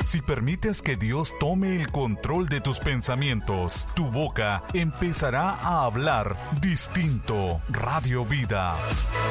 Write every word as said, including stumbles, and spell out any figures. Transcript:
Si permites que Dios tome el control de tus pensamientos, tu boca empezará a hablar distinto. Radio Vida.